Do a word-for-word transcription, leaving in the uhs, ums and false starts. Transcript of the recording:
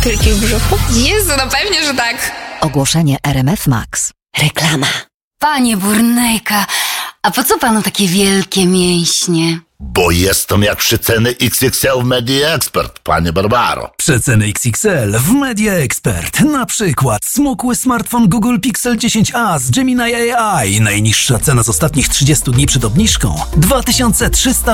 Kulki w brzuchu? Jezu, no pewnie, że tak. Ogłoszenie R M F Max. Reklama. Panie Burnejka, a po co panu takie wielkie mięśnie? Bo jestem jak przeceny X X L w Media Expert, panie Barbaro. Przeceny X X L w Media Expert. Na przykład smukły smartfon Google Pixel dziesięć a z Gemini A I. Najniższa cena z ostatnich trzydziestu dni przed obniżką dwa tysiące trzysta